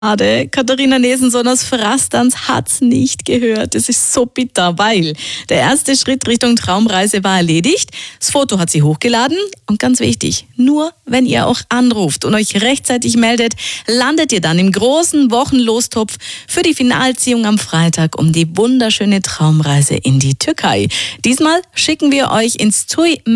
Schade, Katharina Nesenson aus Frastanz hat's nicht gehört. Das ist so bitter, weil der erste Schritt Richtung Traumreise war erledigt. Das Foto hat sie hochgeladen und ganz wichtig, nur wenn ihr auch anruft und euch rechtzeitig meldet, landet ihr dann im großen Wochenlostopf für die Finalziehung am Freitag um die wunderschöne Traumreise in die Türkei. Diesmal schicken wir euch ins TUI